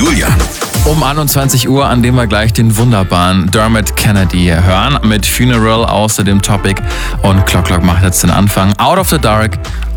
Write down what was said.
Julian. Um 21 Uhr, an dem wir gleich den wunderbaren Dermot Kennedy hören mit Funeral außer dem Topic. Und Clock macht jetzt den Anfang. Out of the Dark